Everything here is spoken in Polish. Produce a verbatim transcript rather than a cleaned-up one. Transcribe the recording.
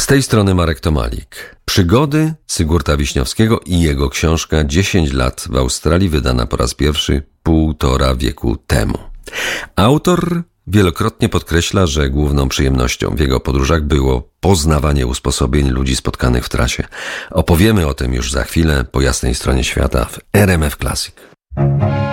tej strony Marek Tomalik. Przygody Sigurta Wiśniowskiego i jego książka dziesięć lat w Australii, wydana po raz pierwszy półtora wieku temu. Autor wielokrotnie podkreśla, że główną przyjemnością w jego podróżach było poznawanie usposobień ludzi spotkanych w trasie. Opowiemy o tym już za chwilę po jasnej stronie świata w R M F Classic.